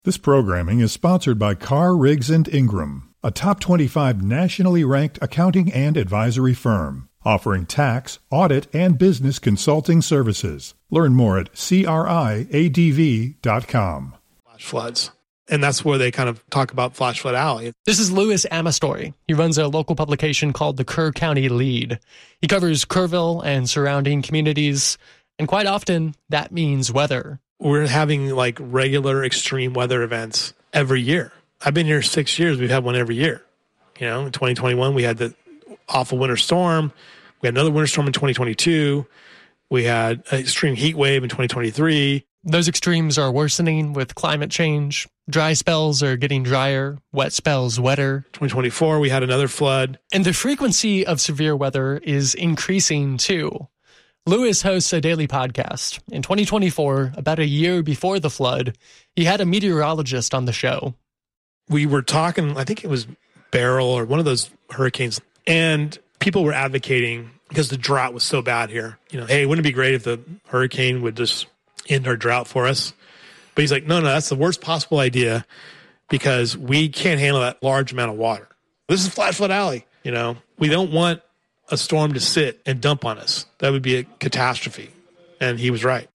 This programming is sponsored by Carr, Riggs & Ingram, a top 25 nationally ranked accounting and advisory firm, offering tax, audit, and business consulting services. Learn more at criadv.com. Flash floods. And that's where they kind of talk about Flash Flood Alley. This is Louis Amastori. He runs a local publication called the Kerr County Lead. He covers Kerrville and surrounding communities, and quite often that means weather. We're having like regular extreme weather events every year. I've been here 6 years. We've had one every year. You know, in 2021, we had the awful winter storm. We had another winter storm in 2022. We had an extreme heat wave in 2023. Those extremes are worsening with climate change. Dry spells are getting drier, wet spells wetter. 2024, we had another flood. And the frequency of severe weather is increasing too. Louis hosts a daily podcast. In 2024, about a year before the flood, he had a meteorologist on the show. We were talking, I think it was Beryl or one of those hurricanes, and people were advocating because the drought was so bad here. You know, hey, wouldn't it be great if the hurricane would just end our drought for us? But he's like, no, that's the worst possible idea because we can't handle that large amount of water. This is Flash Flood Alley. You know, we don't want a storm to sit and dump on us. That would be a catastrophe. And he was right.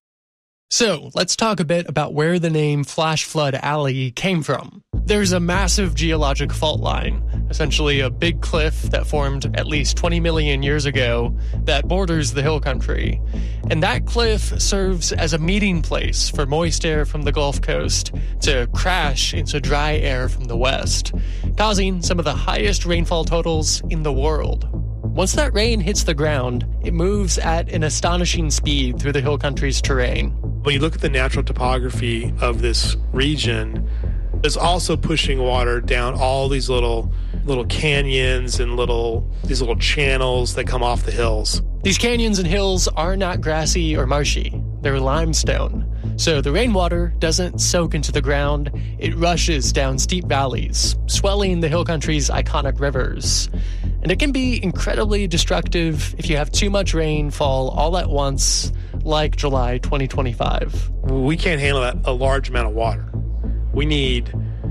So let's talk a bit about where the name Flash Flood Alley came from. There's a massive geologic fault line, essentially a big cliff that formed at least 20 million years ago that borders the hill country. And that cliff serves as a meeting place for moist air from the Gulf Coast to crash into dry air from the west, causing some of the highest rainfall totals in the world. Once that rain hits the ground, it moves at an astonishing speed through the hill country's terrain. When you look at the natural topography of this region, it's also pushing water down all these little canyons and these little channels that come off the hills. These canyons and hills are not grassy or marshy. They're limestone. So the rainwater doesn't soak into the ground. It rushes down steep valleys, swelling the hill country's iconic rivers. And it can be incredibly destructive if you have too much rain fall all at once, like July 2025. We can't handle a large amount of water. We need,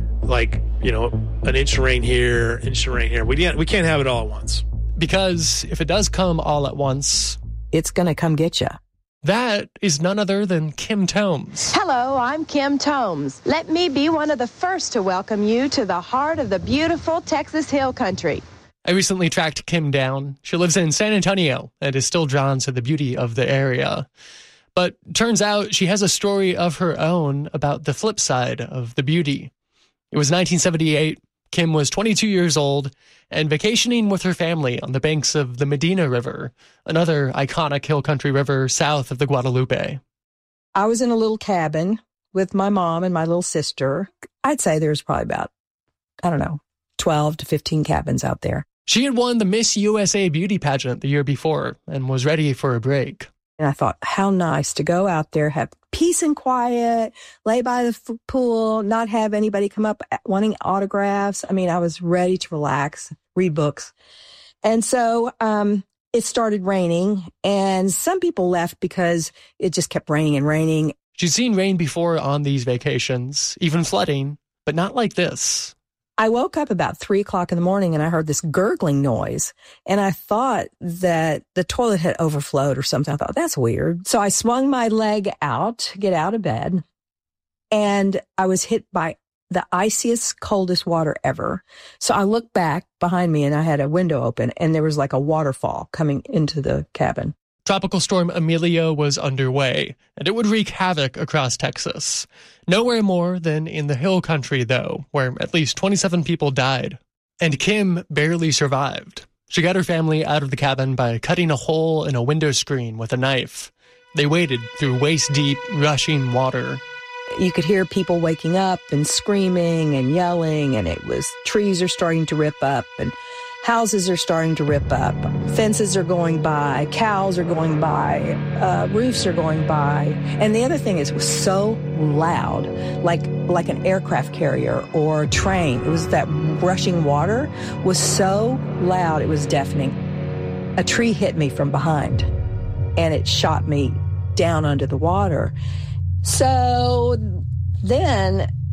an inch of rain here, inch of rain here. We can't have it all at once. Because if it does come all at once, it's going to come get you. That is none other than Kim Tomes. Hello, I'm Kim Tomes. Let me be one of the first to welcome you to the heart of the beautiful Texas Hill Country. I recently tracked Kim down. She lives in San Antonio and is still drawn to the beauty of the area. But turns out she has a story of her own about the flip side of the beauty. It was 1978. Kim was 22 years old and vacationing with her family on the banks of the Medina River, another iconic hill country river south of the Guadalupe. I was in a little cabin with my mom and my little sister. I'd say there's probably about, 12 to 15 cabins out there. She had won the Miss USA beauty pageant the year before and was ready for a break. And I thought, how nice to go out there, have peace and quiet, lay by the pool, not have anybody come up wanting autographs. I mean, I was ready to relax, read books. And so it started raining, and some people left because it just kept raining and raining. She'd seen rain before on these vacations, even flooding, but not like this. I woke up about 3 o'clock in the morning and I heard this gurgling noise, and I thought that the toilet had overflowed or something. I thought, that's weird. So I swung my leg out to get out of bed, and I was hit by the iciest, coldest water ever. So I looked back behind me and I had a window open, and there was like a waterfall coming into the cabin. Tropical Storm Amelia was underway, and it would wreak havoc across Texas. Nowhere more than in the hill country, though, where at least 27 people died. And Kim barely survived. She got her family out of the cabin by cutting a hole in a window screen with a knife. They waded through waist-deep, rushing water. You could hear people waking up and screaming and yelling, and it was trees are starting to rip up, and houses are starting to rip up. Fences are going by. Cows are going by. Roofs are going by. And the other thing is, it was so loud, like an aircraft carrier or a train. It was that rushing water was so loud, it was deafening. A tree hit me from behind, and it shot me down under the water. So then